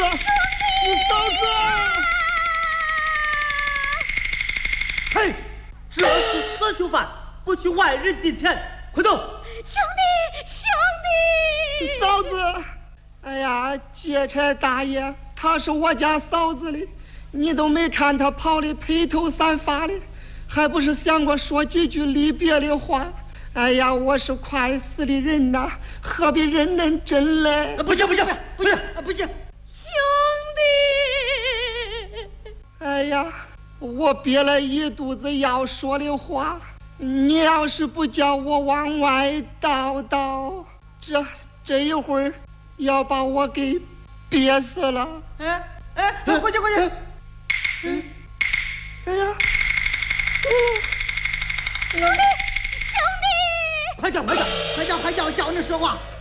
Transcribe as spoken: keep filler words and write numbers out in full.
你嫂子！ 嘿，这是死囚犯，不许外人进前，快动！ 兄弟，兄弟！ 嫂子，哎呀，劫差大爷，她是我家嫂子的，你都没看她跑的披头散发的，还不是想过说几句离别的话？哎呀，我是快死的人呐，何必认认真嘞？ 不行不行不行不行！ 兄弟！ 哎呀，我憋了一肚子要说的话，你要是不叫我往外倒倒，这这一会儿要把我给憋死了。 哎哎，回去回去！ 嗯，哎呀， 嗯，兄弟，兄弟！ 快叫快叫快叫快叫，叫你说话！